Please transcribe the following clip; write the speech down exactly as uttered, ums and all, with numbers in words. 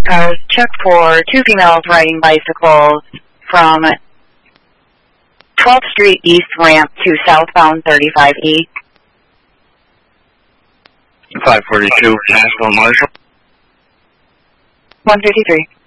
Uh, check for two females riding bicycles from twelfth Street East ramp to southbound thirty-five E. five forty-two, National Marshal. one fifty-three.